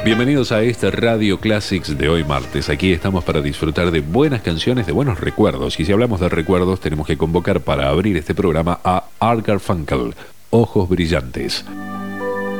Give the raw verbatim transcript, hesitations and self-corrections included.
Bienvenidos a este Radio Classics de hoy martes. Aquí estamos para disfrutar de buenas canciones, de buenos recuerdos. Y si hablamos de recuerdos, tenemos que convocar para abrir este programa a Art Garfunkel, Ojos Brillantes.